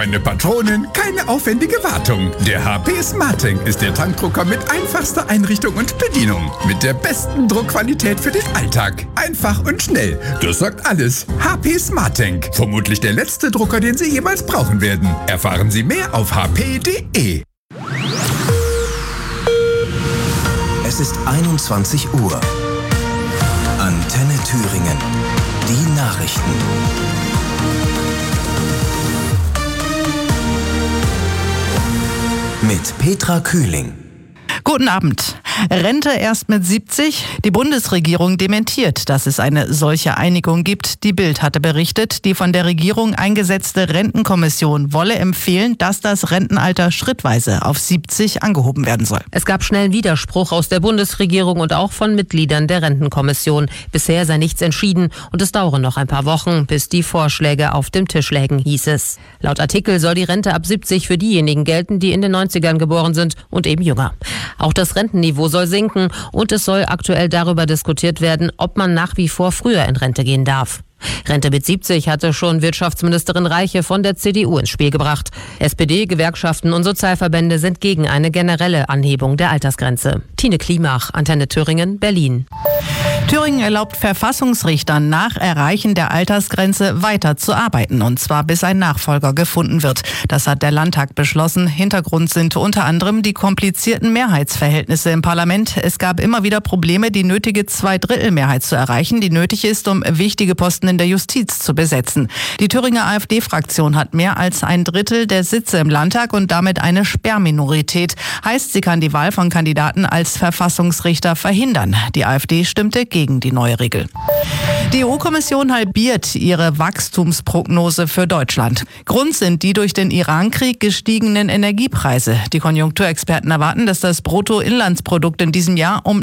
Keine Patronen, keine aufwendige Wartung. Der HP Smart Tank ist der Tankdrucker mit einfachster Einrichtung und Bedienung. Mit der besten Druckqualität für den Alltag. Einfach und schnell. Das sagt alles. HP Smart Tank. Vermutlich der letzte Drucker, den Sie jemals brauchen werden. Erfahren Sie mehr auf hp.de. Es ist 21 Uhr. Antenne Thüringen. Die Nachrichten. Mit Petra Kühling. Guten Abend. Rente erst mit 70? Die Bundesregierung dementiert, dass es eine solche Einigung gibt. Die Bild hatte berichtet, die von der Regierung eingesetzte Rentenkommission wolle empfehlen, dass das Rentenalter schrittweise auf 70 angehoben werden soll. Es gab schnellen Widerspruch aus der Bundesregierung und auch von Mitgliedern der Rentenkommission. Bisher sei nichts entschieden und es dauere noch ein paar Wochen, bis die Vorschläge auf dem Tisch lägen, hieß es. Laut Artikel soll die Rente ab 70 für diejenigen gelten, die in den 90ern geboren sind und eben jünger. Auch das Rentenniveau soll sinken und es soll aktuell darüber diskutiert werden, ob man nach wie vor früher in Rente gehen darf. Rente mit 70 hatte schon Wirtschaftsministerin Reiche von der CDU ins Spiel gebracht. SPD, Gewerkschaften und Sozialverbände sind gegen eine generelle Anhebung der Altersgrenze. Tine Klimach, Antenne Thüringen, Berlin. Thüringen erlaubt Verfassungsrichtern nach Erreichen der Altersgrenze weiter zu arbeiten, und zwar bis ein Nachfolger gefunden wird. Das hat der Landtag beschlossen. Hintergrund sind unter anderem die komplizierten Mehrheitsverhältnisse im Parlament. Es gab immer wieder Probleme, die nötige Zweidrittelmehrheit zu erreichen, die nötig ist, um wichtige Posten in der Justiz zu besetzen. Die Thüringer AfD-Fraktion hat mehr als ein Drittel der Sitze im Landtag und damit eine Sperrminorität. Heißt, sie kann die Wahl von Kandidaten als Verfassungsrichter verhindern. Die AfD stimmte gegen die neue Regel. Die EU-Kommission halbiert ihre Wachstumsprognose für Deutschland. Grund sind die durch den Iran-Krieg gestiegenen Energiepreise. Die Konjunkturexperten erwarten, dass das Bruttoinlandsprodukt in diesem Jahr um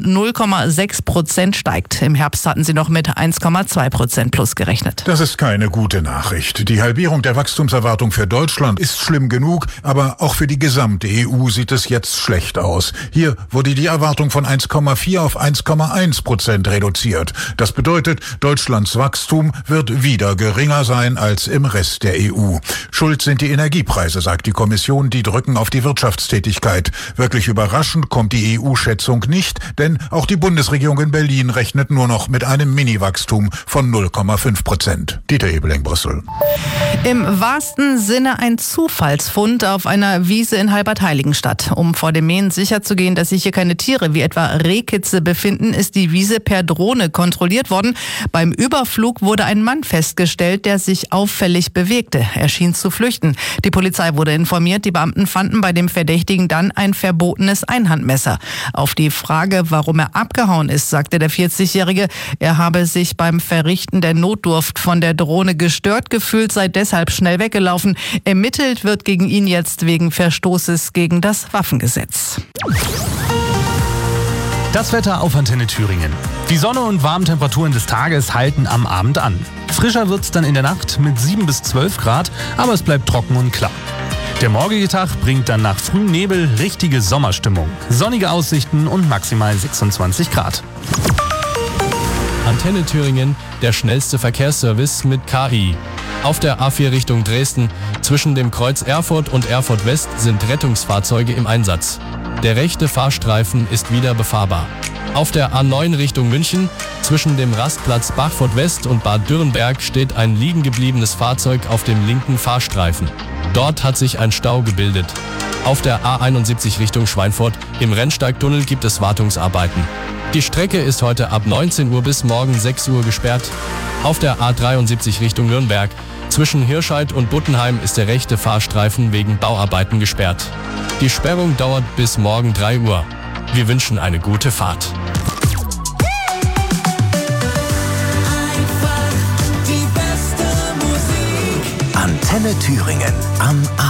0,6% steigt. Im Herbst hatten sie noch mit 1,2% plus gerechnet. Das ist keine gute Nachricht. Die Halbierung der Wachstumserwartung für Deutschland ist schlimm genug, aber auch für die gesamte EU sieht es jetzt schlecht aus. Hier wurde die Erwartung von 1,4 auf 1,1% reduziert. Das bedeutet, Deutschlands Wachstum wird wieder geringer sein als im Rest der EU. Schuld sind die Energiepreise, sagt die Kommission, die drücken auf die Wirtschaftstätigkeit. Wirklich überraschend kommt die EU-Schätzung nicht, denn auch die Bundesregierung in Berlin rechnet nur noch mit einem Mini-Wachstum von 0,5%. Dieter Ebeling, Brüssel. Im wahrsten Sinne ein Zufallsfund auf einer Wiese in Halbertheiligenstadt. Um vor dem Mähen sicherzugehen, dass sich hier keine Tiere wie etwa Rehkitze befinden, ist die Wiese per Drohne kontrolliert worden. Beim Überflug wurde ein Mann festgestellt, der sich auffällig bewegte. Er schien zu flüchten. Die Polizei wurde informiert. Die Beamten fanden bei dem Verdächtigen dann ein verbotenes Einhandmesser. Auf die Frage, warum er abgehauen ist, sagte der 40-Jährige, er habe sich beim Verrichten der Notdurft von der Drohne gestört gefühlt, sei deshalb schnell weggelaufen. Ermittelt wird gegen ihn jetzt wegen Verstoßes gegen das Waffengesetz. Das Wetter auf Antenne Thüringen. Die Sonne und warmen Temperaturen des Tages halten am Abend an. Frischer wird's dann in der Nacht mit 7 bis 12 Grad, aber es bleibt trocken und klar. Der morgige Tag bringt dann nach frühem Nebel richtige Sommerstimmung. Sonnige Aussichten und maximal 26 Grad. Antenne Thüringen, der schnellste Verkehrsservice mit KI. Auf der A4 Richtung Dresden, zwischen dem Kreuz Erfurt und Erfurt West sind Rettungsfahrzeuge im Einsatz. Der rechte Fahrstreifen ist wieder befahrbar. Auf der A9 Richtung München, zwischen dem Rastplatz Bachfurt West und Bad Dürrenberg steht ein liegen gebliebenes Fahrzeug auf dem linken Fahrstreifen. Dort hat sich ein Stau gebildet. Auf der A71 Richtung Schweinfurt, im Rennsteigtunnel gibt es Wartungsarbeiten. Die Strecke ist heute ab 19 Uhr bis morgen 6 Uhr gesperrt. Auf der A73 Richtung Nürnberg, zwischen Hirscheid und Buttenheim ist der rechte Fahrstreifen wegen Bauarbeiten gesperrt. Die Sperrung dauert bis morgen 3 Uhr. Wir wünschen eine gute Fahrt. Antenne Thüringen am Abend.